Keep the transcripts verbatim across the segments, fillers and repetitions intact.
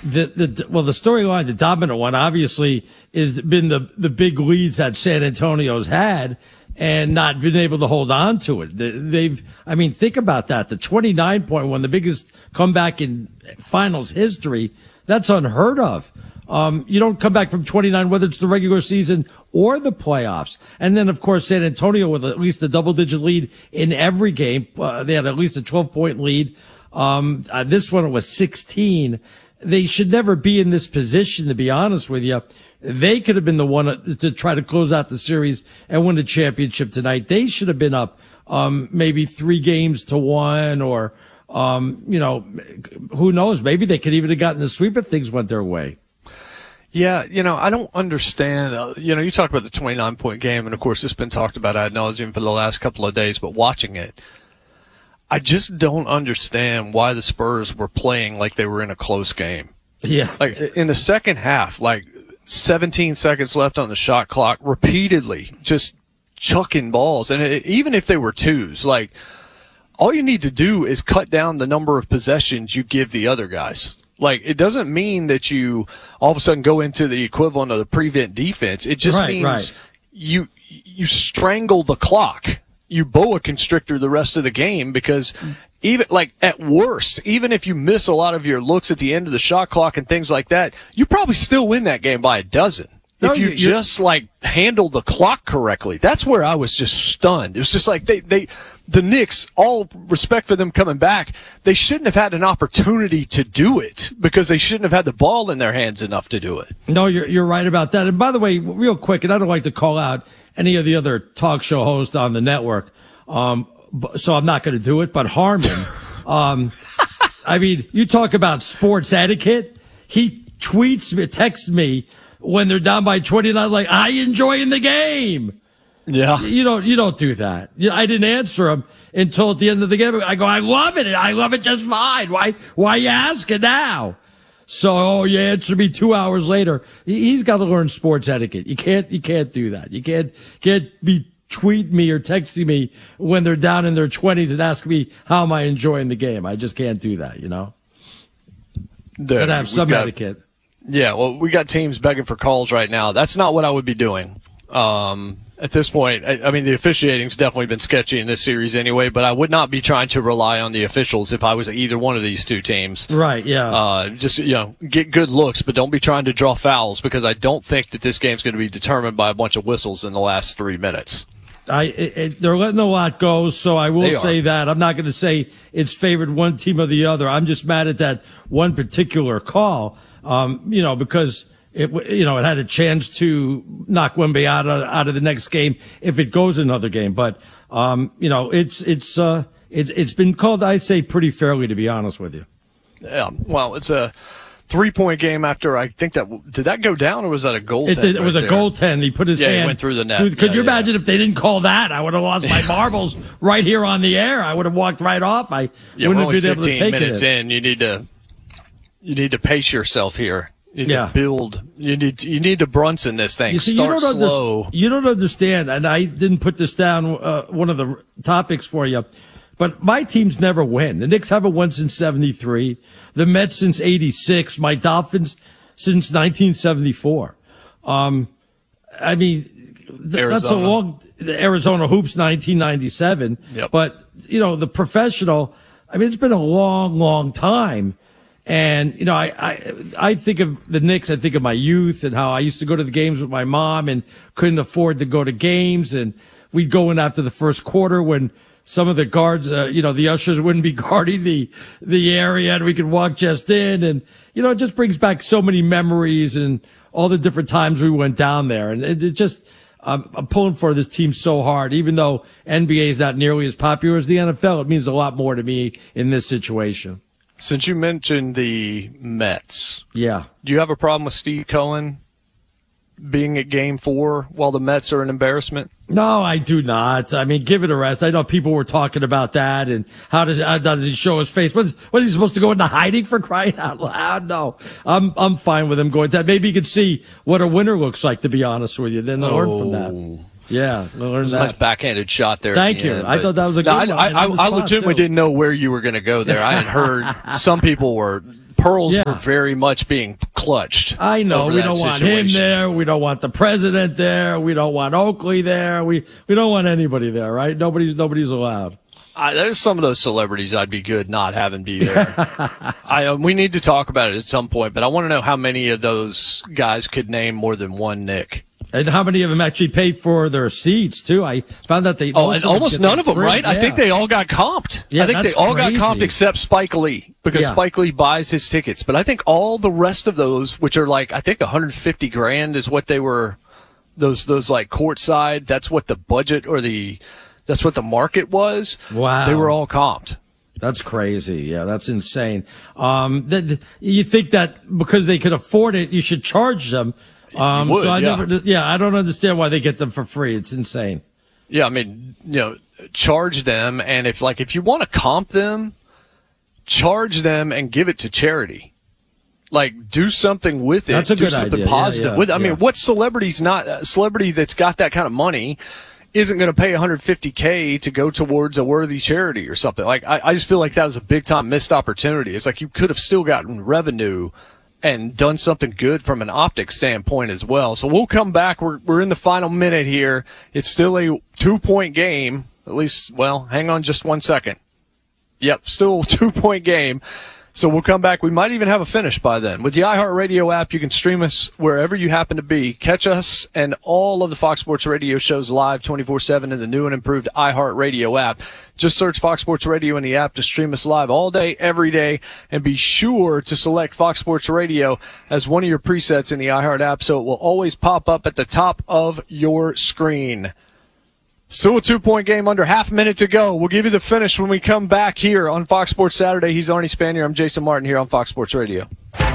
the, the, well, the storyline, the dominant one, obviously, is been the, the big leads that San Antonio's had and not been able to hold on to it. They've, I mean, think about that. The twenty-nine point one, the biggest comeback in finals history, that's unheard of. Um, you don't come back from twenty-nine, whether it's the regular season or the playoffs. And then, of course, San Antonio with at least a double-digit lead in every game. Uh, they had at least a twelve-point lead. Um, uh, this one was sixteen. They should never be in this position, to be honest with you. They could have been the one to try to close out the series and win the championship tonight. They should have been up, um, maybe three games to one or, um, you know, who knows? Maybe they could even have gotten the sweep if things went their way. Yeah, you know, I don't understand. Uh, you know, you talk about the twenty-nine point game, and of course, it's been talked about ad nauseum for the last couple of days, but watching it, I just don't understand why the Spurs were playing like they were in a close game. Yeah. Like, in the second half, like, seventeen seconds left on the shot clock, repeatedly just chucking balls. And it, even if they were twos, like, all you need to do is cut down the number of possessions you give the other guys. Like, it doesn't mean that you all of a sudden go into the equivalent of the prevent defense. It just right, means right. you you strangle the clock. You boa constrictor the rest of the game because even, like, at worst, even if you miss a lot of your looks at the end of the shot clock and things like that, you probably still win that game by a dozen. No, if you you, just, like, handle the clock correctly. That's where I was just stunned. It was just like they, they, the Knicks, all respect for them coming back, they shouldn't have had an opportunity to do it because they shouldn't have had the ball in their hands enough to do it. No, you're, you're right about that. And by the way, real quick, and I don't like to call out any of the other talk show hosts on the network, um, so I'm not going to do it, but Harmon, um, I mean, you talk about sports etiquette. He tweets me, texts me when they're down by twenty-nine, like, I enjoying the game. Yeah. You don't, you don't do that. You know, I didn't answer him until at the end of the game. I go, I love it. I love it just fine. Why, why are you asking now? So, oh, you answer me two hours later. He's got to learn sports etiquette. You can't, you can't do that. You can't, can't be tweet me or texting me when they're down in their twenties and ask me how am I enjoying the game. I just can't do that, you know? Gotta have some got, etiquette. Yeah, well, we got teams begging for calls right now. That's not what I would be doing. Um, at this point, I, I mean, the officiating's definitely been sketchy in this series anyway, but I would not be trying to rely on the officials if I was either one of these two teams. Right, yeah. Uh, just, you know, get good looks, but don't be trying to draw fouls because I don't think that this game's going to be determined by a bunch of whistles in the last three minutes. I, it, it, they're letting a lot go, so I will say that. I'm not going to say it's favored one team or the other. I'm just mad at that one particular call, um, you know, because it, you know, it had a chance to knock Wemby out of, out of the next game if it goes another game. But, um, you know, it's, it's, uh, it's, it's been called, I'd say, pretty fairly, to be honest with you. Yeah. Well, it's a three-point game after, I think that, did that go down or was that a goal? It, it was right a goaltend. He put his yeah, hand. He went through the net. Through, could yeah, you yeah. imagine if they didn't call that? I would have lost my marbles right here on the air. I would have walked right off. I yeah, wouldn't we're have been only able to take it. fifteen minutes in, you need to, you need to pace yourself here. You need yeah. to build. You need, you need to Brunson this thing. You see, Start you don't slow. Under, you don't understand, and I didn't put this down, uh, one of the topics for you, but my teams never win. The Knicks haven't won since seventy-three. The Mets since eighty-six. My Dolphins since nineteen seventy-four. Um, I mean, th- that's a long, the Arizona Hoops nineteen ninety-seven. Yep. But, you know, the professional, I mean, it's been a long, long time. And, you know, I, I, I think of the Knicks, I think of my youth and how I used to go to the games with my mom and couldn't afford to go to games. And we'd go in after the first quarter when some of the guards, uh, you know, the ushers wouldn't be guarding the, the area and we could walk just in. And, you know, it just brings back so many memories and all the different times we went down there. And it, it just, um, I'm pulling for this team so hard, even though N B A is not nearly as popular as the N F L. It means a lot more to me in this situation. Since you mentioned the Mets, yeah, do you have a problem with Steve Cohen being at Game Four while the Mets are an embarrassment? No, I do not. I mean, give it a rest. I know people were talking about that and how does how does he show his face? Was was he supposed to go into hiding for crying out loud? No, I'm I'm fine with him going to that. Maybe you could see what a winner looks like. To be honest with you, then oh. learn from that. Yeah, learn that. Nice backhanded shot there. Thank you. End, I thought that was a good no, one. I, I, I, I legitimately too. didn't know where you were going to go there. I had heard some people were pearls Yeah. were very much being clutched. I know. over We that don't want him situation. there. We don't want the president there. We don't want Oakley there. We we don't want anybody there, right? Nobody's nobody's allowed. I, there's some of those celebrities I'd be good not having be there. I um, we need to talk about it at some point, but I want to know how many of those guys could name more than one Nick. And how many of them actually paid for their seats too? I found that they Oh, most and of them almost get none them of them, free. right? I Yeah. think they all got comped. Yeah, I think they that's all crazy. got comped except Spike Lee because Yeah. Spike Lee buys his tickets. But I think all the rest of those, which are like I think one hundred fifty grand, is what they were. Those those like courtside. That's what the budget or the that's what the market was. Wow. They were all comped. That's crazy. Yeah, that's insane. Um, th- th- you think that because they could afford it, you should charge them. Um, would, so I yeah. never, yeah, I don't understand why they get them for free. It's insane. Yeah, I mean, you know, charge them, and if like if you want to comp them, charge them and give it to charity. Like, do something with it. That's a do good something idea. Yeah, positive yeah, with it. I yeah. mean, what celebrity's not a celebrity that's got that kind of money isn't going to pay one hundred fifty K to go towards a worthy charity or something? Like, I, I just feel like that was a big time missed opportunity. It's like you could have still gotten revenue and done something good from an optics standpoint as well. So we'll come back. We're we're in the final minute here. It's still a two point game. At least, well, hang on just one second. Yep, still a two point game. So we'll come back. We might even have a finish by then. With the iHeartRadio app, you can stream us wherever you happen to be. Catch us and all of the Fox Sports Radio shows live twenty-four seven in the new and improved iHeartRadio app. Just search Fox Sports Radio in the app to stream us live all day, every day, and be sure to select Fox Sports Radio as one of your presets in the iHeart app so it will always pop up at the top of your screen. Still a two-point game, under half a minute to go. We'll give you the finish when we come back here on Fox Sports Saturday. He's Arnie Spanier. I'm Jason Martin here on Fox Sports Radio.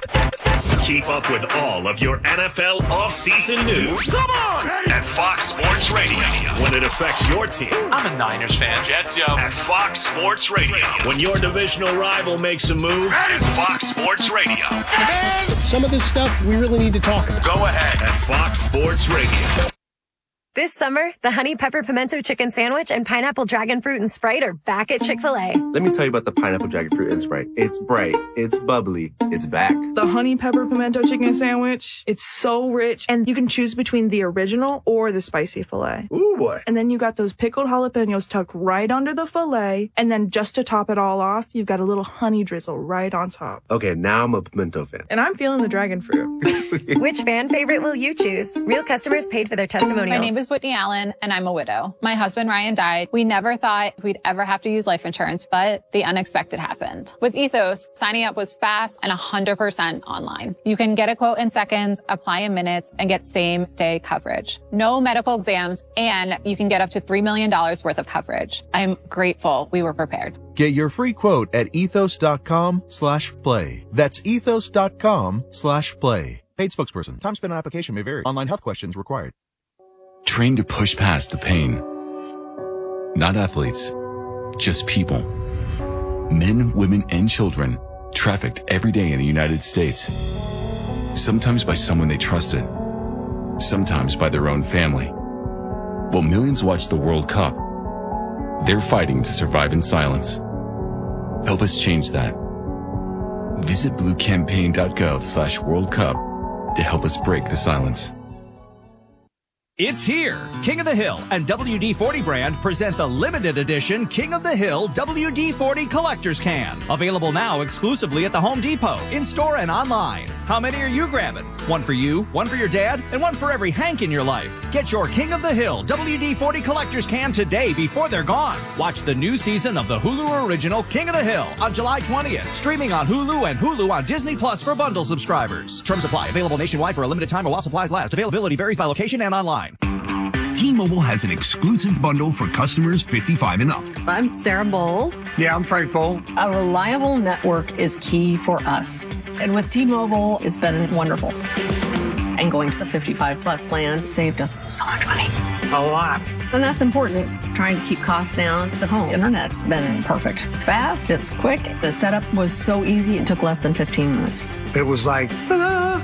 Keep up with all of your N F L offseason news. Come on! At Fox Sports Radio. When it affects your team. I'm a Niners fan. Jets, yo. At Fox Sports Radio. When your divisional rival makes a move. At Fox Sports Radio. Some of this stuff we really need to talk about. Go ahead. At Fox Sports Radio. This summer, the Honey Pepper Pimento Chicken Sandwich and Pineapple Dragon Fruit and Sprite are back at Chick-fil-A. Let me tell you about the Pineapple Dragon Fruit and Sprite. It's bright, it's bubbly, it's back. The Honey Pepper Pimento Chicken Sandwich, it's so rich, and you can choose between the original or the spicy filet. Ooh, boy. And then you got those pickled jalapenos tucked right under the filet, and then just to top it all off, you've got a little honey drizzle right on top. Okay, now I'm a pimento fan. And I'm feeling the dragon fruit. Which fan favorite will you choose? Real customers paid for their testimonials. My name is Whitney Allen, and I'm a widow. My husband, Ryan, died. We never thought we'd ever have to use life insurance, but the unexpected happened. With Ethos, signing up was fast and one hundred percent online. You can get a quote in seconds, apply in minutes, and get same-day coverage. No medical exams, and you can get up to three million dollars worth of coverage. I'm grateful we were prepared. Get your free quote at ethos.com slash play. That's ethos.com slash play. Paid spokesperson. Time spent on application may vary. Online health questions required. Trained to push past the pain. Not athletes, just people. Men, women, and children trafficked every day in the United States. Sometimes by someone they trusted. Sometimes by their own family. While millions watch the World Cup, they're fighting to survive in silence. Help us change that. Visit bluecampaign.gov slash World Cup to help us break the silence. It's here. King of the Hill and W D forty brand present the limited edition King of the Hill W D forty Collector's Can. Available now exclusively at the Home Depot, in-store and online. How many are you grabbing? One for you, one for your dad, and one for every Hank in your life. Get your King of the Hill W D forty Collector's Can today before they're gone. Watch the new season of the Hulu original King of the Hill on July twentieth. Streaming on Hulu and Hulu on Disney Plus for bundle subscribers. Terms apply. Available nationwide for a limited time or while supplies last. Availability varies by location and online. T-Mobile has an exclusive bundle for customers fifty-five and up. I'm Sarah Bowl. Yeah, I'm Frank Bowl. A reliable network is key for us. And with T-Mobile, it's been wonderful. And going to the fifty-five plus plan saved us so much money. A lot. And that's important. Trying to keep costs down. The home internet's been perfect. It's fast, it's quick. The setup was so easy, it took less than fifteen minutes. It was like, ta-da!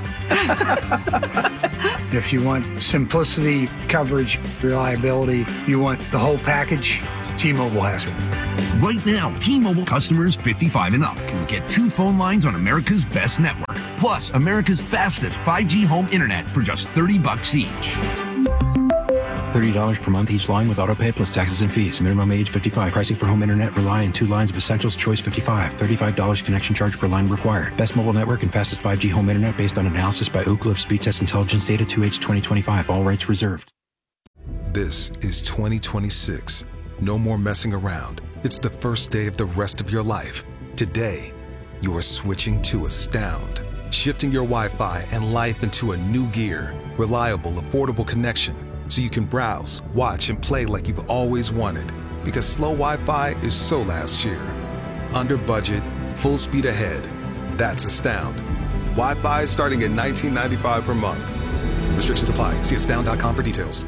If you want simplicity, coverage, reliability, you want the whole package, T-Mobile has it. Right now, T-Mobile customers fifty-five and up can get two phone lines on America's best network, plus America's fastest five G home internet for just thirty bucks each. thirty dollars per month each line with autopay plus taxes and fees. Minimum age fifty-five. Pricing for home internet rely on two lines of Essentials Choice fifty-five. thirty-five dollars connection charge per line required. Best mobile network and fastest five G home internet based on analysis by Ookla of Speed Test Intelligence Data two H twenty twenty-five. All rights reserved. This is twenty twenty-six. No more messing around. It's the first day of the rest of your life. Today, you are switching to Astound. Shifting your Wi-Fi and life into a new gear. Reliable, affordable connection. So you can browse, watch, and play like you've always wanted. Because slow Wi-Fi is so last year. Under budget, full speed ahead. That's Astound. Wi-Fi is starting at nineteen ninety-five per month. Restrictions apply. See astound dot com for details.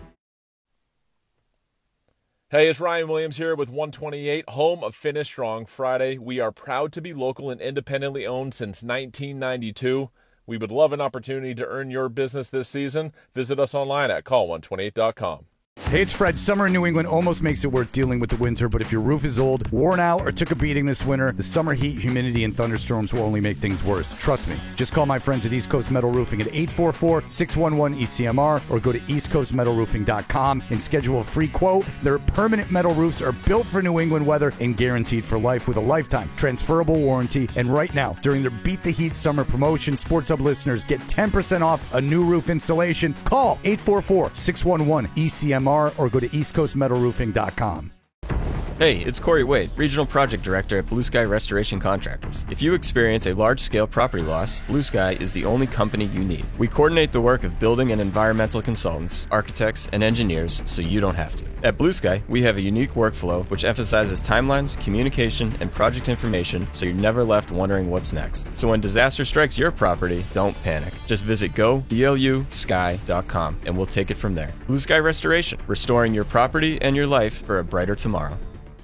Hey, it's Ryan Williams here with one twenty-eight, home of Finish Strong Friday. We are proud to be local and independently owned since nineteen ninety-two. We would love an opportunity to earn your business this season. Visit us online at call one twenty-eight dot com. Hey, it's Fred. Summer in New England almost makes it worth dealing with the winter, but if your roof is old, worn out, or took a beating this winter, the summer heat, humidity, and thunderstorms will only make things worse. Trust me. Just call my friends at East Coast Metal Roofing at eight four four, six one one, E C M R or go to east coast metal roofing dot com and schedule a free quote. Their permanent metal roofs are built for New England weather and guaranteed for life with a lifetime transferable warranty. And right now, during their Beat the Heat summer promotion, Sports Hub listeners get ten percent off a new roof installation. Call eight four four, six one one, E C M R or go to east coast metal roofing dot com. Hey, it's Corey Wade, Regional Project Director at Blue Sky Restoration Contractors. If you experience a large-scale property loss, Blue Sky is the only company you need. We coordinate the work of building and environmental consultants, architects, and engineers so you don't have to. At Blue Sky, we have a unique workflow which emphasizes timelines, communication, and project information so you're never left wondering what's next. So when disaster strikes your property, don't panic. Just visit go blu sky dot com and we'll take it from there. Blue Sky Restoration, restoring your property and your life for a brighter tomorrow.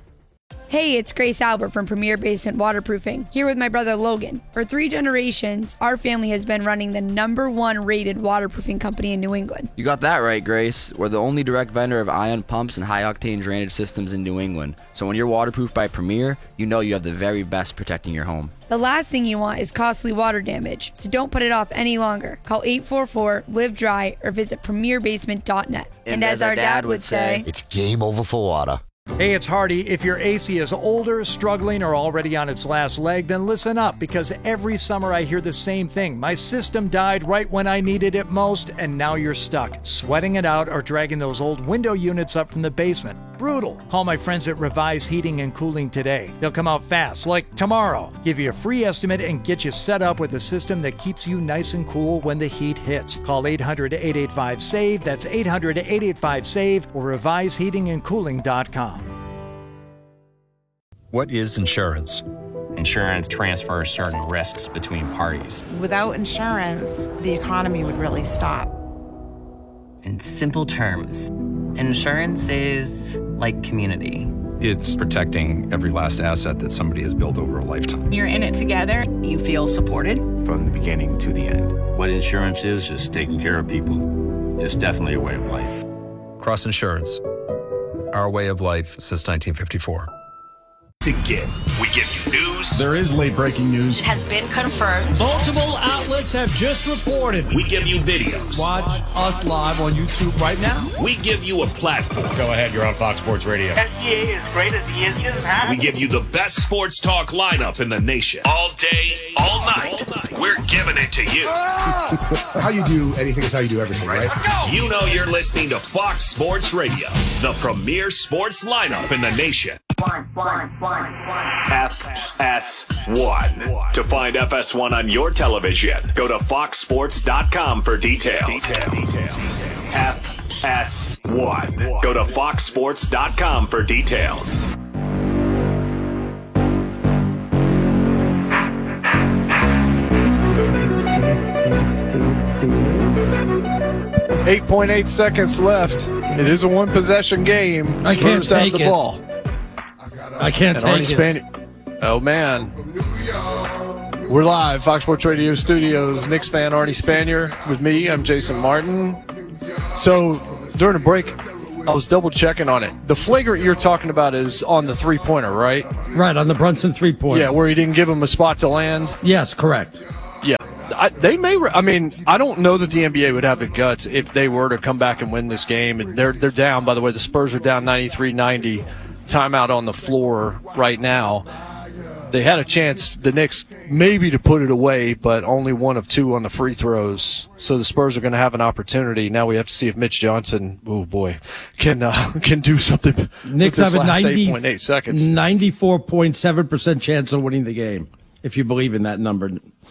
Hey, it's Grace Albert from Premier Basement Waterproofing, here with my brother Logan. For three generations, our family has been running the number one rated waterproofing company in New England. You got that right, Grace. We're the only direct vendor of ion pumps and high-octane drainage systems in New England. So when you're waterproofed by Premier, you know you have the very best protecting your home. The last thing you want is costly water damage, so don't put it off any longer. Call eight four four, live dry or visit premier basement dot net. And, and as, as our dad, dad would say, it's game over for water. Hey, it's Hardy. If your A C is older, struggling, or already on its last leg, then listen up, because every summer I hear the same thing. My system died right when I needed it most, and now you're stuck, sweating it out or dragging those old window units up from the basement. Brutal. Call my friends at Revise Heating and Cooling today. They'll come out fast, like tomorrow. Give you a free estimate and get you set up with a system that keeps you nice and cool when the heat hits. Call eight hundred, eight eight five, S A V E. That's eight hundred, eight eight five, S A V E or revise heating and cooling dot com. What is insurance? Insurance transfers certain risks between parties. Without insurance, the economy would really stop. In simple terms, insurance is like community. It's protecting every last asset that somebody has built over a lifetime. You're in it together. You feel supported. From the beginning to the end. What insurance is, just taking care of people. It's definitely a way of life. Cross Insurance. Our way of life since nineteen fifty-four. To get, we give you news. There is late breaking news. It has been confirmed. Multiple outlets have just reported. We give you videos. Watch us live on YouTube right now. We give you a platform. Go ahead, you're on Fox Sports Radio. S G A is great as he is just happy. We give you the best sports talk lineup in the nation. All day, all night. All night. We're giving it to you. How you do anything is how you do everything, right? You know you're listening to Fox Sports Radio, the premier sports lineup in the nation. One, one, one, one. F S one. To find F S one on your television, go to fox sports dot com for details. Details. Details. F S one. Go to fox sports dot com for details. eight point eight seconds left. It is a one-possession game. I can't Spurs have take the it. ball. I can't And take Arnie it. Spanier. Oh, man. We're live, Fox Sports Radio Studios. Knicks fan Arnie Spanier with me. I'm Jason Martin. So during the break, I was double checking on it. The flagrant you're talking about is on the three pointer, right? Right, on the Brunson three pointer. Yeah, where he didn't give him a spot to land. Yes, correct. Yeah, I, they may. I mean, I don't know that the N B A would have the guts if they were to come back and win this game. And they're they're down. By the way, the Spurs are down ninety-three ninety. Timeout on the floor right now. They had a chance, the Knicks, maybe to put it away, but only one of two on the free throws. So the Spurs are going to have an opportunity. Now we have to see if Mitch Johnson, oh boy, can uh, can do something. Knicks with this have a last ninety, eight point eight seconds. ninety-four point seven percent chance of winning the game, if you believe in that number.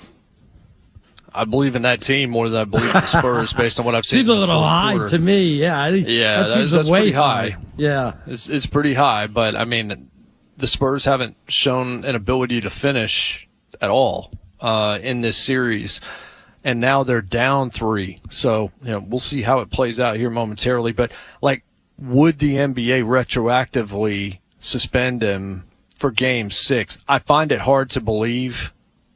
I believe in that team more than I believe in the Spurs based on what I've seen. Seems a little high quarter. to me. Yeah, yeah, that seems that's way pretty high. high. Yeah, it's it's pretty high, but I mean, the Spurs haven't shown an ability to finish at all uh, in this series, and now they're down three. So you know, we'll see how it plays out here momentarily. But like, would the N B A retroactively suspend him for Game Six? I find it hard to believe,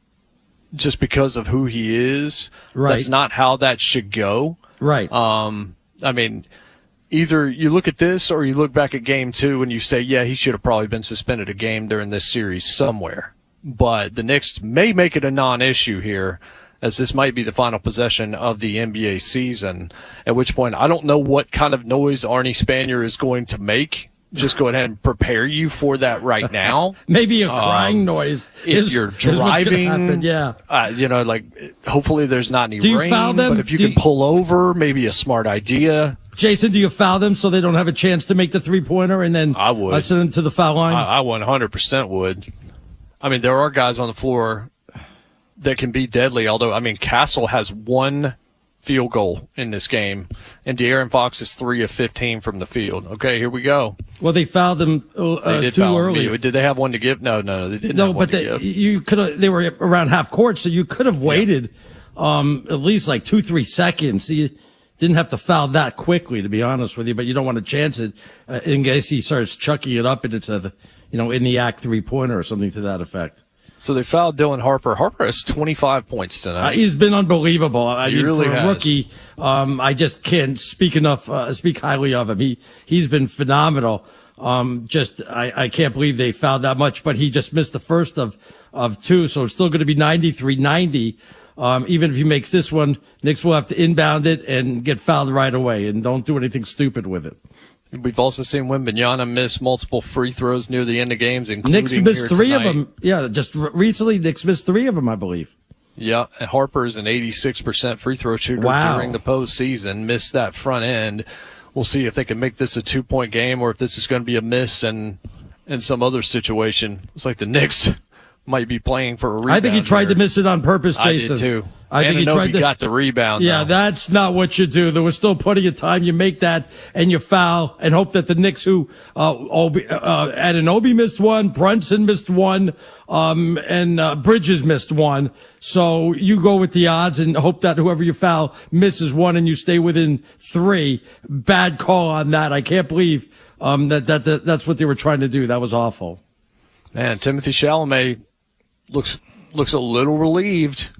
just because of who he is. Right. That's not how that should go. Right. Um, I mean, either you look at this or you look back at game two and you say, yeah, he should have probably been suspended a game during this series somewhere. But the Knicks may make it a non-issue here, as this might be the final possession of the N B A season, at which point I don't know what kind of noise Arnie Spanier is going to make. Just go ahead and prepare you for that right now. Maybe a crying um, noise. If is, you're is what's gonna driving, happen, yeah. uh, you know, like, hopefully there's not any Do you rain, foul them? but if you Do can you- pull over, maybe a smart idea. Jason, do you foul them so they don't have a chance to make the three-pointer and then I would. uh, send them to the foul line? I, I one hundred percent would. I mean, there are guys on the floor that can be deadly, although, I mean, Castle has one field goal in this game, and De'Aaron Fox is three of fifteen from the field. Okay, here we go. Well, they fouled them uh, They did too foul him. early. Did they have one to give? No, no, they didn't No, have one but to they, give. you could have. They were around half court, so you could have waited um, at least like two, three seconds. You didn't have to foul that quickly, to be honest with you. But you don't want to chance it uh, in case he starts chucking it up and it's a, you know, in the act three pointer or something to that effect. So they fouled Dylan Harper. Harper has twenty-five points tonight. Uh, he's been unbelievable. I He mean, really for a has. rookie, um, I just can't speak enough, uh, speak highly of him. He, he's been phenomenal. Um, just, I, I can't believe they fouled that much, but he just missed the first of, of two. So it's still going to be ninety-three ninety. Um, even if he makes this one, Knicks will have to inbound it and get fouled right away, and don't do anything stupid with it. We've also seen Wembanyama miss multiple free throws near the end of games, including Knicks missed here three tonight. of them. Yeah, just re- recently, Knicks missed three of them, I believe. Yeah, and Harper is an eighty-six percent free throw shooter Wow. during the postseason. Missed that front end. We'll see if they can make this a two-point game or if this is going to be a miss and in some other situation. It's like the Knicks might be playing for a rebound. I think he tried here. to miss it on purpose, Jason. I did too. I think he Anunoby tried to got the rebound. Yeah, though. that's not what you do. There was still plenty of time. You make that and you foul and hope that the Knicks, who uh, Obi, uh, Anunoby missed one, Brunson missed one, um, and uh, Bridges missed one. So you go with the odds and hope that whoever you foul misses one and you stay within three. Bad call on that. I can't believe um, that, that that that's what they were trying to do. That was awful. Man, Timothy Chalamet looks looks a little relieved.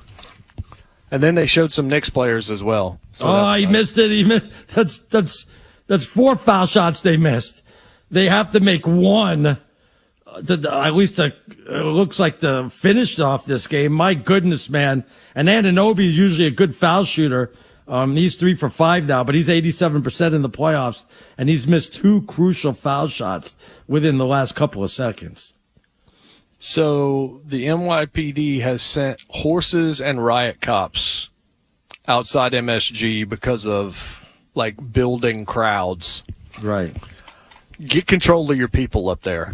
And then they showed some Knicks players as well. So oh, that's he nice. missed it. He missed. That's that's that's four foul shots they missed. They have to make one. uh, To, at least to, it looks like the finished off this game. My goodness, man! And Anunoby is usually a good foul shooter. Um, he's three for five now, but he's eighty-seven percent in the playoffs, and he's missed two crucial foul shots within the last couple of seconds. So the N Y P D has sent horses and riot cops outside M S G because of like building crowds. Right. Get control of your people up there.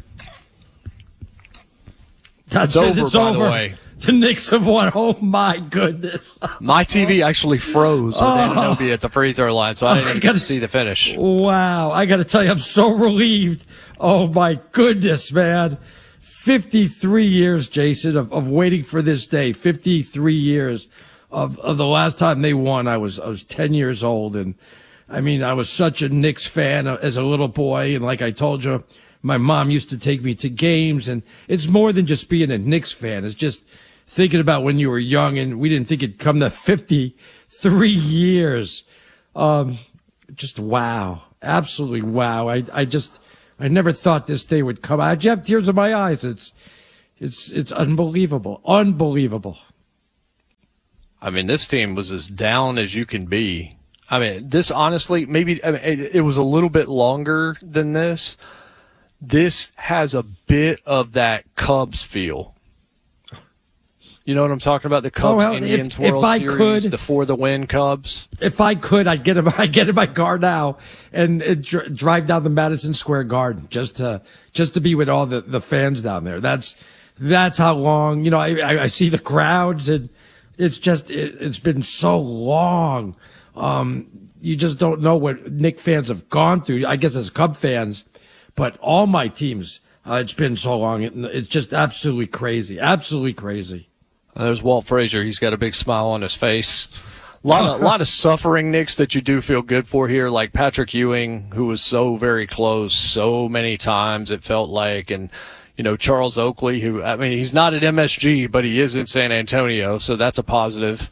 That's it's it. over, It's by over. the way. The Knicks have won. Oh my goodness! My T V actually froze with Oh. Anunoby at the free throw line, so I didn't even get to see the finish. Wow, I got to tell you, I'm so relieved. Oh my goodness, man! fifty-three years, Jason, of, of waiting for this day. fifty-three years of, of the last time they won. I was I was ten years old, and I mean, I was such a Knicks fan as a little boy, and like I told you, my mom used to take me to games, and it's more than just being a Knicks fan. It's just thinking about when you were young, and we didn't think it'd come to fifty-three years. Um, just wow. absolutely wow. I, I just, I never thought this day would come. I have tears in my eyes. It's, it's, it's unbelievable, unbelievable. I mean, this team was as down as you can be. I mean, this honestly, maybe I mean, it, it was a little bit longer than this. This has a bit of that Cubs feel. You know what I'm talking about? The Cubs oh, well, Indians if, World if I Series, could, the for the win Cubs. If I could, I'd get in, I'd get in my car now and, and dr- drive down the Madison Square Garden just to just to be with all the, the fans down there. That's that's how long. You know, I, I see the crowds, and it's just it, it's been so long. Um, you just don't know what Knick fans have gone through. I guess as Cub fans, but all my teams, uh, it's been so long. It, it's just absolutely crazy, absolutely crazy. There's Walt Frazier. He's got a big smile on his face. A lot of, lot of suffering, Knicks, that you do feel good for here, like Patrick Ewing, who was so very close so many times, it felt like. And, you know, Charles Oakley, who, I mean, he's not at M S G, but he is in San Antonio, so that's a positive.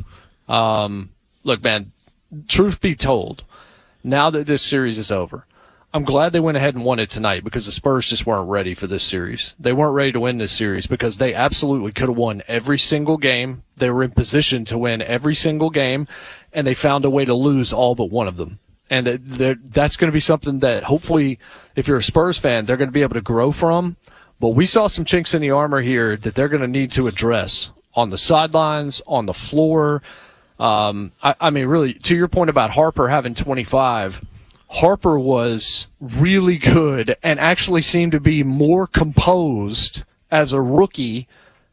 Um, look, man, truth be told, now that this series is over, I'm glad they went ahead and won it tonight, because the Spurs just weren't ready for this series. They weren't ready to win this series because they absolutely could have won every single game. They were in position to win every single game, and they found a way to lose all but one of them. And that's going to be something that hopefully, if you're a Spurs fan, they're going to be able to grow from. But we saw some chinks in the armor here that they're going to need to address on the sidelines, on the floor. Um, I, I mean, really, to your point about Harper having twenty-five, Harper was really good and actually seemed to be more composed as a rookie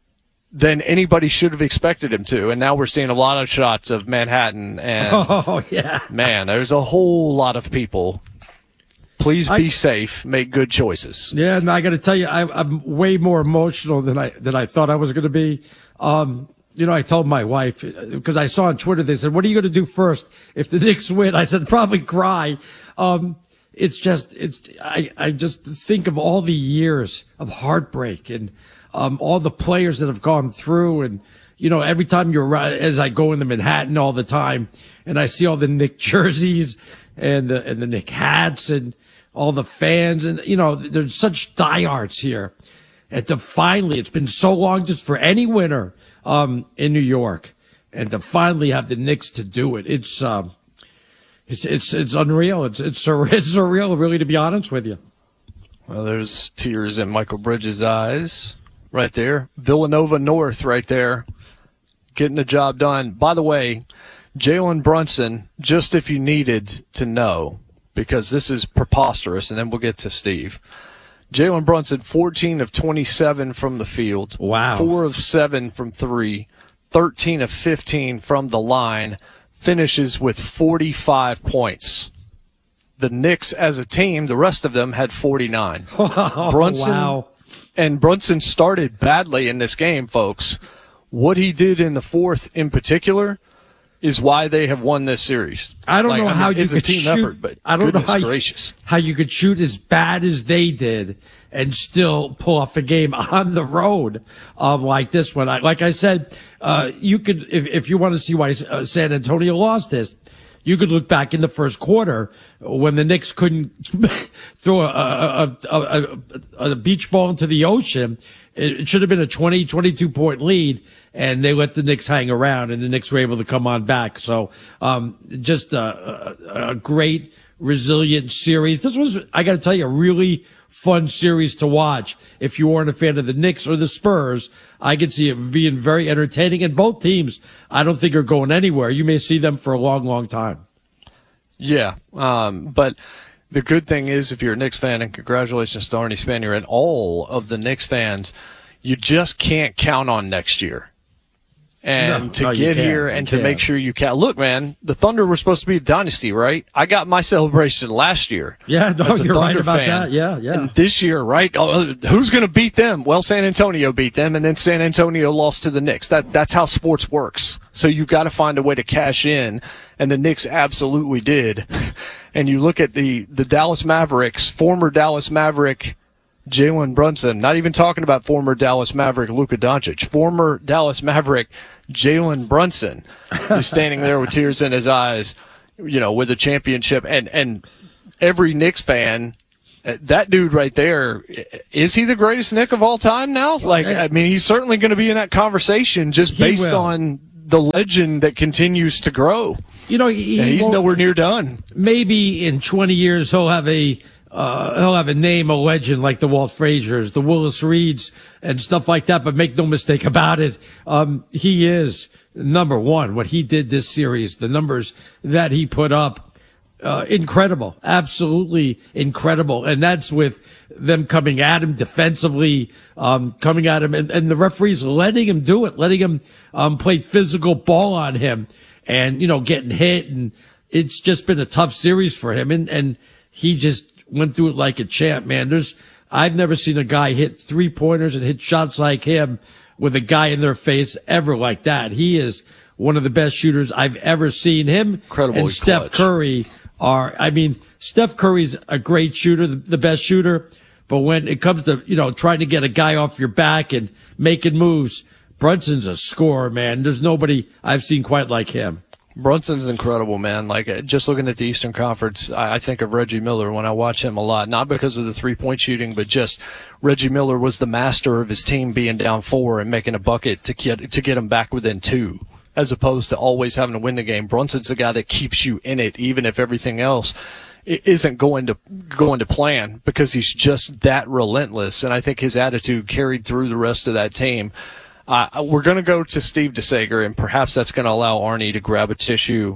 than anybody should have expected him to. And now we're seeing a lot of shots of Manhattan. And, oh, yeah. Man, there's a whole lot of people. Please be I, safe. Make good choices. Yeah, and I got to tell you, I, I'm way more emotional than I than I thought I was going to be. Um, You know, I told my wife, because I saw on Twitter, they said, what are you going to do first if the Knicks win? I said, probably cry. Um, it's just, it's, I, I just think of all the years of heartbreak and, um, all the players that have gone through. And, you know, every time you're, as I go into Manhattan all the time and I see all the Knick jerseys and the, and the Knick hats and all the fans, and, you know, there's such diehards here. And to finally, it's been so long just for any winner um, in New York, and to finally have the Knicks to do it, it's um, it's it's it's unreal. It's it's sur- it's surreal, really, to be honest with you. Well, there's tears in Michael Bridges' eyes right there. Villanova North right there, getting the job done. By the way, Jalen Brunson, just if you needed to know, because this is preposterous, and then we'll get to Steve. Jalen Brunson, fourteen of twenty-seven from the field. Wow. four of seven from three. thirteen of fifteen from the line. Finishes with forty-five points. The Knicks as a team, the rest of them had forty-nine. Oh, Brunson, wow. And Brunson started badly in this game, folks. What he did in the fourth in particular is why they have won this series. I don't like, know I mean, how you it's could a team shoot. effort, but I don't know how gracious. you, how you could shoot as bad as they did and still pull off a game on the road um, like this one. I, like I said, uh, you could, if, if you want to see why uh, San Antonio lost this, you could look back in the first quarter when the Knicks couldn't throw a, a, a, a, a beach ball into the ocean. It should have been a twenty, twenty-two point lead, and they let the Knicks hang around, and the Knicks were able to come on back. So, um, just a, a, a great, resilient series. This was, I got to tell you, a really fun series to watch. If you weren't a fan of the Knicks or the Spurs, I could see it being very entertaining. And both teams, I don't think are going anywhere. You may see them for a long, long time. Yeah, um, but the good thing is, if you're a Knicks fan, and congratulations to Arnie Spanier and all of the Knicks fans, you just can't count on next year. And No, to no, you get can't. here and You to can't. make sure you can. Look, man, the Thunder were supposed to be a dynasty, right? I got my celebration last year. Yeah, no, as a you're right Thunder about fan. that. Yeah, yeah. And this year, right? Oh, who's going to beat them? Well, San Antonio beat them, and then San Antonio lost to the Knicks. That That's how sports works. So you've got to find a way to cash in, and the Knicks absolutely did. And you look at the, the Dallas Mavericks, former Dallas Maverick Jalen Brunson, not even talking about former Dallas Maverick Luka Doncic, former Dallas Maverick Jalen Brunson is standing there with tears in his eyes, you know, with a championship. And, and every Knicks fan, that dude right there, is he the greatest Knick of all time now? Like, I mean, he's certainly going to be in that conversation just He based will. on the legend that continues to grow. You know, he, And he he's won't- nowhere near done. Maybe in twenty years he'll have a uh, he'll have a name, a legend like the Walt Frazier's, the Willis Reeds, and stuff like that. But make no mistake about it, um, he is number one. What he did this series, the numbers that he put up. Uh, incredible, absolutely incredible. And that's with them coming at him defensively, um, coming at him and, and the referees letting him do it, letting him, um, play physical ball on him and, you know, getting hit. And it's just been a tough series for him. And, and he just went through it like a champ, man. There's, I've never seen a guy hit three pointers and hit shots like him with a guy in their face ever like that. He is one of the best shooters I've ever seen. Him Incredibly and Steph clutch. Curry are, I mean, Steph Curry's a great shooter, the, the best shooter, but when it comes to, you know, trying to get a guy off your back and making moves, Brunson's a scorer, man. There's nobody I've seen quite like him. Brunson's incredible, man. Like, uh, just looking at the Eastern Conference, I, I think of Reggie Miller when I watch him a lot, not because of the three-point shooting, but just Reggie Miller was the master of his team being down four and making a bucket to get, to get him back within two, as opposed to always having to win the game. Brunson's the guy that keeps you in it, even if everything else i- isn't going to going to plan, because he's just that relentless. And I think his attitude carried through the rest of that team. Uh, we're going to go to Steve DeSager, and perhaps that's going to allow Arnie to grab a tissue,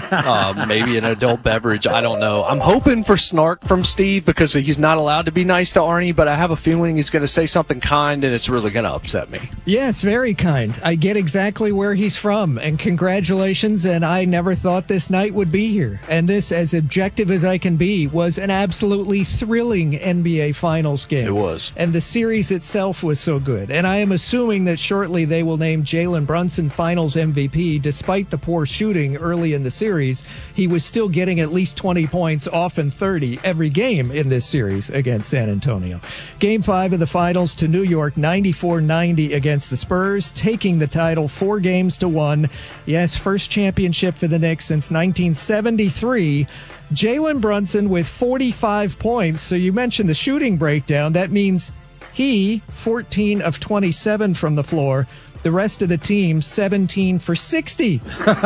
uh, maybe an adult beverage. I don't know. I'm hoping for snark from Steve because he's not allowed to be nice to Arnie, but I have a feeling he's going to say something kind, and it's really going to upset me. Yeah, it's very kind. I get exactly where he's from, and congratulations, and I never thought this night would be here. And this, as objective as I can be, was an absolutely thrilling N B A Finals game. It was. And the series itself was so good. And I am assuming that shortly they will name Jalen Brunson Finals M V P. Despite the poor shooting early in the series, he was still getting at least twenty points, often thirty, every game in this series against San Antonio. Game five of the Finals to New York, ninety-four ninety against the Spurs, taking the title four games to one. Yes, first championship for the Knicks since nineteen seventy-three. Jalen Brunson with forty-five points. So you mentioned the shooting breakdown. That means he, fourteen of twenty-seven from the floor. The rest of the team, seventeen for sixty.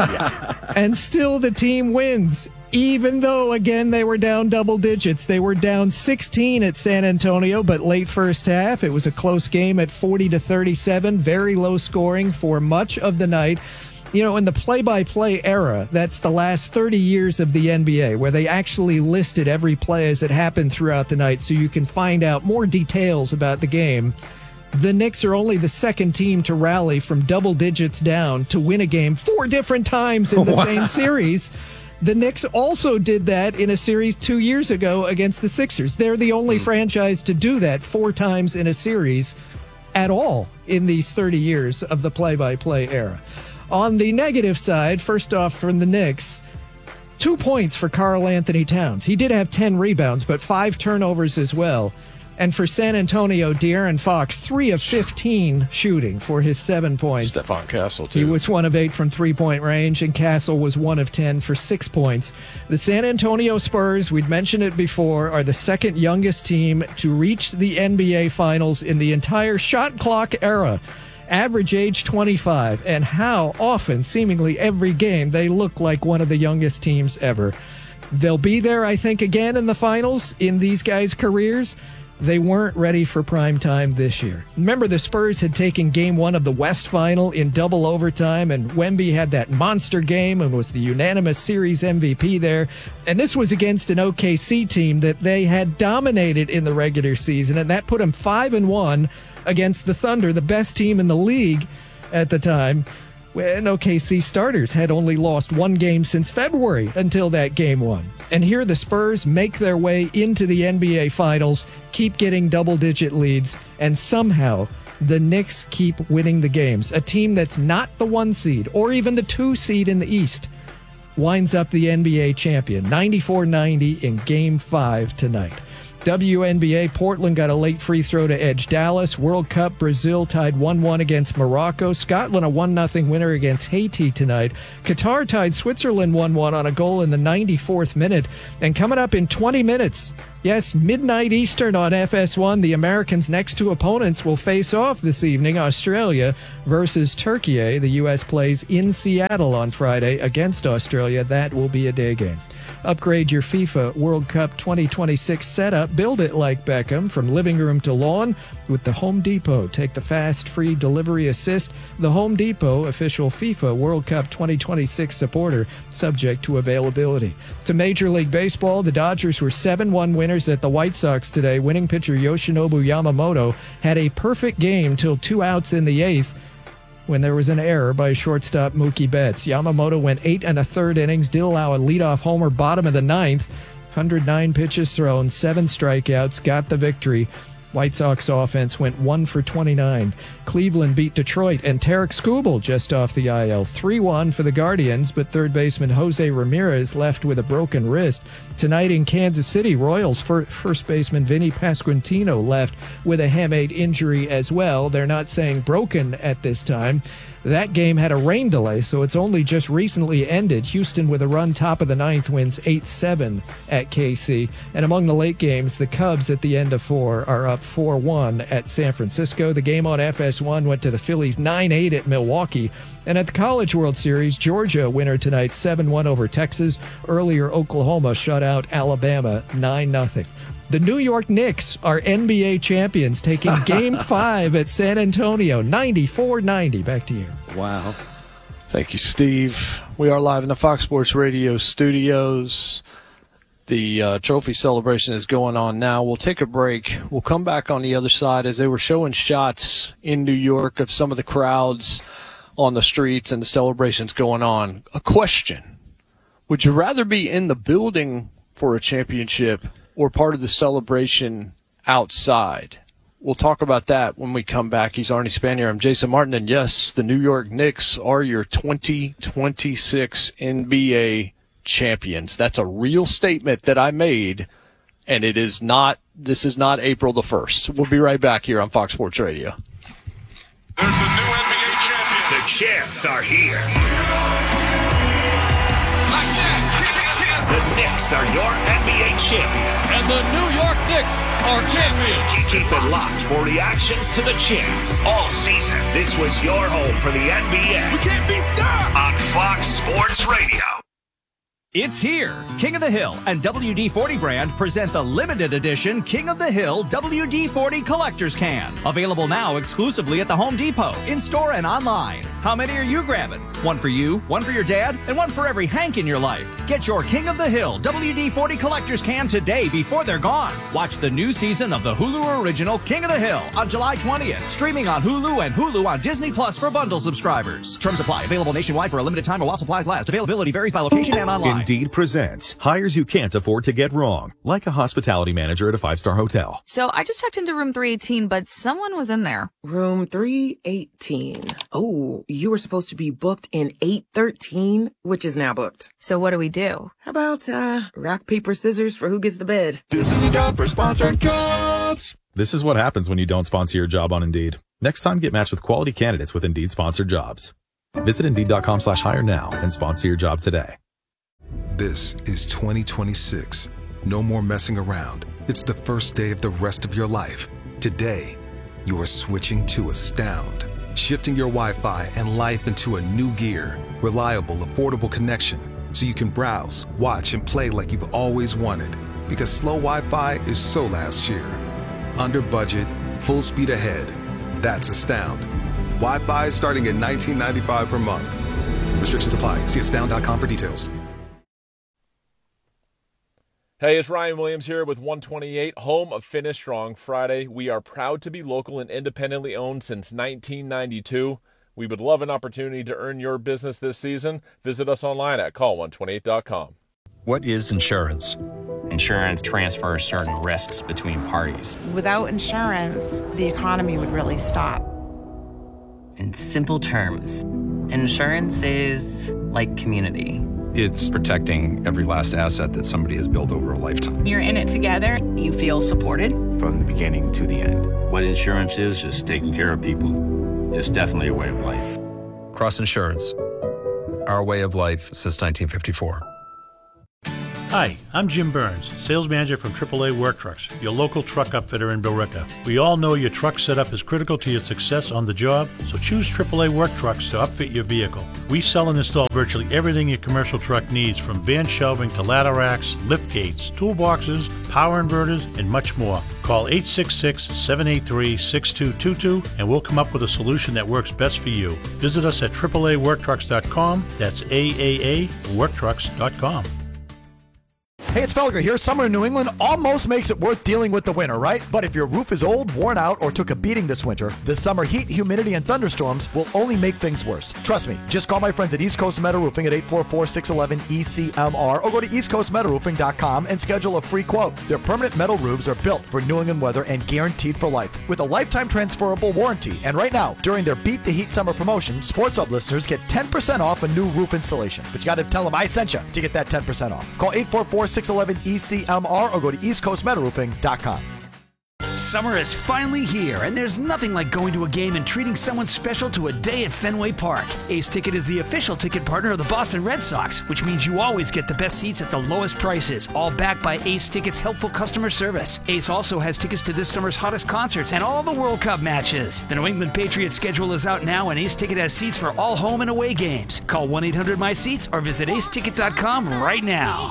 And still the team wins, even though, again, they were down double digits. They were down sixteen at San Antonio, but late first half, it was a close game at forty to thirty-seven. Very low scoring for much of the night. You know, in the play-by-play era, that's the last thirty years of the N B A, where they actually listed every play as it happened throughout the night so you can find out more details about the game. The Knicks are only the second team to rally from double digits down to win a game four different times in the Wow. same series. The Knicks also did that in a series two years ago against the Sixers. They're the only franchise to do that four times in a series at all in these thirty years of the play-by-play era. On the negative side, first off from the Knicks, two points for Karl Anthony Towns. He did have ten rebounds, but five turnovers as well. And for San Antonio, De'Aaron Fox, three of fifteen shooting for his seven points. Stephon Castle, too. He was one of eight from three-point range, and Castle was one of ten for six points. The San Antonio Spurs, we'd mentioned it before, are the second youngest team to reach the N B A Finals in the entire shot clock era. Average age twenty-five, and how often, seemingly every game, they look like one of the youngest teams ever. They'll be there, I think, again in the finals in these guys' careers. They weren't ready for prime time this year. Remember, the Spurs had taken game one of the West Final in double overtime, and Wemby had that monster game and was the unanimous series M V P there. And this was against an O K C team that they had dominated in the regular season, and that put them five and one against the Thunder, the best team in the league at the time. And O K C starters had only lost one game since February until that game one. And here the Spurs make their way into the N B A Finals, keep getting double-digit leads, and somehow the Knicks keep winning the games. A team that's not the one seed or even the two seed in the East winds up the N B A champion, ninety-four ninety in Game five tonight. W N B A, Portland got a late free throw to edge Dallas. World Cup, Brazil tied one one against Morocco. Scotland a one nothing winner against Haiti tonight. Qatar tied Switzerland one one on a goal in the ninety-fourth minute. And coming up in twenty minutes, yes, midnight Eastern on F S one, the Americans' next two opponents will face off this evening, Australia versus Turkey. The U S plays in Seattle on Friday against Australia. That will be a day game. Upgrade your FIFA World Cup twenty twenty-six setup. Build it like Beckham from living room to lawn with the Home Depot. Take the fast, free delivery assist. The Home Depot, official FIFA World Cup twenty twenty-six supporter, subject to availability. To Major League Baseball, the Dodgers were seven one winners at the White Sox today. Winning pitcher Yoshinobu Yamamoto had a perfect game till two outs in the eighth, when there was an error by shortstop Mookie Betts. Yamamoto went eight and a third innings, did allow a leadoff homer bottom of the ninth. one hundred nine pitches thrown, seven strikeouts, got the victory. White Sox offense went one for twenty-nine. Cleveland beat Detroit, and Tarek Skubal just off the I L. three one for the Guardians, but third baseman Jose Ramirez left with a broken wrist. Tonight in Kansas City, Royals first baseman Vinny Pasquantino left with a hamate injury as well. They're not saying broken at this time. That game had a rain delay, so it's only just recently ended. Houston, with a run top of the ninth, wins eight seven at K C. And among the late games, the Cubs at the end of four are up four one at San Francisco. The game on F S one went to the Phillies nine eight at Milwaukee. And at the College World Series, Georgia winner tonight seven one over Texas. Earlier, Oklahoma shut out Alabama nine nothing. The New York Knicks are N B A champions, taking Game five at San Antonio, ninety-four ninety. Back to you. Wow. Thank you, Steve. We are live in the Fox Sports Radio studios. The uh, trophy celebration is going on now. We'll take a break. We'll come back on the other side as they were showing shots in New York of some of the crowds on the streets and the celebrations going on. A question. Would you rather be in the building for a championship or part of the celebration outside? We'll talk about that when we come back. He's Arnie Spanier. I'm Jason Martin. And yes, the New York Knicks are your twenty twenty-six N B A champions. That's a real statement that I made, and it is not, this is not April the first. We'll be right back here on Fox Sports Radio. There's a new N B A champion. The champs are here. The Knicks are your N B A champion. And the New York Knicks are champions. Keep it locked for reactions to the champs all season. This was your home for the N B A. We can't be stopped on Fox Sports Radio. It's here. King of the Hill and W D forty brand present the limited edition King of the Hill W D forty Collector's Can. Available now exclusively at the Home Depot, in-store and online. How many are you grabbing? One for you, one for your dad, and one for every Hank in your life. Get your King of the Hill W D forty Collector's Can today before they're gone. Watch the new season of the Hulu original King of the Hill on July twentieth. Streaming on Hulu and Hulu on Disney Plus for bundle subscribers. Terms apply. Available nationwide for a limited time or while supplies last. Availability varies by location and online. Indeed presents hires you can't afford to get wrong, like a hospitality manager at a five-star hotel. So I just checked into room three eighteen, but someone was in there. Room three eighteen. Oh, you were supposed to be booked in eight thirteen, which is now booked. So what do we do? How about, uh, rock, paper, scissors for who gets the bed? This is a job for sponsored jobs. This is what happens when you don't sponsor your job on Indeed. Next time, get matched with quality candidates with Indeed sponsored jobs. Visit Indeed.com slash hire now and sponsor your job today. This is twenty twenty-six. No more messing around. It's the first day of the rest of your life. Today, you are switching to Astound. Shifting your Wi-Fi and life into a new gear. Reliable, affordable connection. So you can browse, watch, and play like you've always wanted. Because slow Wi-Fi is so last year. Under budget, full speed ahead. That's Astound. Wi-Fi starting at nineteen ninety-five per month. Restrictions apply. See astound dot com for details. Hey, it's Ryan Williams here with one twenty-eight, home of Finish Strong Friday. We are proud to be local and independently owned since nineteen ninety-two. We would love an opportunity to earn your business this season. Visit us online at call one twenty-eight dot com. What is insurance? Insurance transfers certain risks between parties. Without insurance, the economy would really stop. In simple terms, insurance is like community. It's protecting every last asset that somebody has built over a lifetime. You're in it together. You feel supported. From the beginning to the end. What insurance is, just taking care of people. It's definitely a way of life. Cross Insurance. Our way of life since nineteen fifty-four. Hi, I'm Jim Burns, sales manager from triple A Work Trucks, your local truck upfitter in Billerica. We all know your truck setup is critical to your success on the job, so choose triple A Work Trucks to upfit your vehicle. We sell and install virtually everything your commercial truck needs, from van shelving to ladder racks, lift gates, toolboxes, power inverters, and much more. Call eight six six, seven eight three, six two two two and we'll come up with a solution that works best for you. Visit us at triple A work trucks dot com. That's A A A work trucks dot com. Hey, it's Felger here. Summer in New England almost makes it worth dealing with the winter, right? But if your roof is old, worn out, or took a beating this winter, the summer heat, humidity, and thunderstorms will only make things worse. Trust me. Just call my friends at East Coast Metal Roofing at eight four four, six one one, E C M R or go to east coast metal roofing dot com and schedule a free quote. Their permanent metal roofs are built for New England weather and guaranteed for life with a lifetime transferable warranty. And right now, during their Beat the Heat Summer promotion, Sports Hub listeners get ten percent off a new roof installation. But you got to tell them I sent you to get that ten percent off. Call eight four four, six one one, E C M R or go to east coast metal roofing dot com. Summer is finally here, and there's nothing like going to a game and treating someone special to a day at Fenway Park. Ace Ticket is the official ticket partner of the Boston Red Sox, which means you always get the best seats at the lowest prices, all backed by Ace Ticket's helpful customer service. Ace also has tickets to this summer's hottest concerts and all the World Cup matches. The New England Patriots schedule is out now, and Ace Ticket has seats for all home and away games. Call one eight hundred my seats or visit ace ticket dot com right now.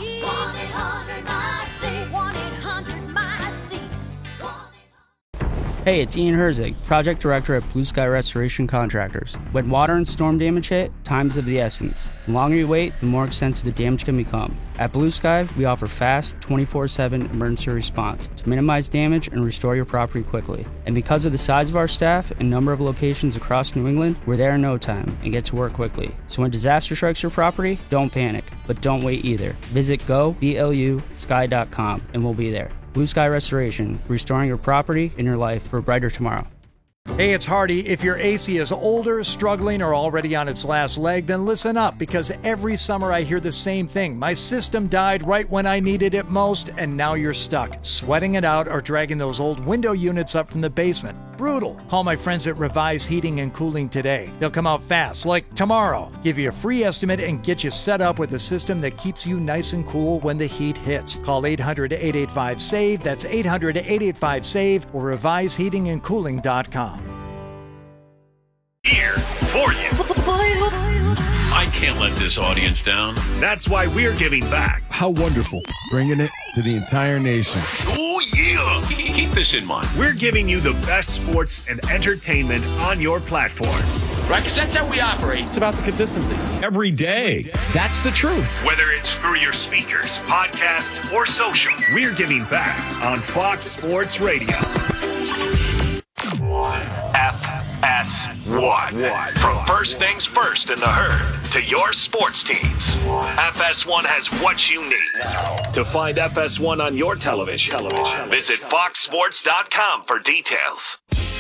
Hey, it's Ian Herzig, Project Director at Blue Sky Restoration Contractors. When water and storm damage hit, time is of the essence. The longer you wait, the more extensive the damage can become. At Blue Sky, we offer fast, twenty-four seven emergency response to minimize damage and restore your property quickly. And because of the size of our staff and number of locations across New England, we're there in no time and get to work quickly. So when disaster strikes your property, don't panic, but don't wait either. Visit go blu sky dot com and we'll be there. Blue Sky Restoration, restoring your property and your life for a brighter tomorrow. Hey, it's Hardy. If your A C is older, struggling, or already on its last leg, then listen up, because every summer I hear the same thing. My system died right when I needed it most, and now you're stuck, sweating it out or dragging those old window units up from the basement. Brutal. Call my friends at Revise Heating and Cooling today. They'll come out fast, like tomorrow. Give you a free estimate and get you set up with a system that keeps you nice and cool when the heat hits. Call eight hundred, eight eight five, S A V E. That's eight hundred, eight eight five, S A V E or revise heating and cooling dot com. Here for you. I can't let this audience down. That's why we're giving back. How wonderful. Bringing it to the entire nation. Oh, yeah. Keep this in mind. We're giving you the best sports and entertainment on your platforms. Right, because that's how we operate. It's about the consistency. Every day. That's the truth. Whether it's through your speakers, podcast, or social, we're giving back on Fox Sports Radio. F S one. From first things first in the herd to your sports teams, F S one has what you need. To find F S one on your television, visit fox sports dot com for details.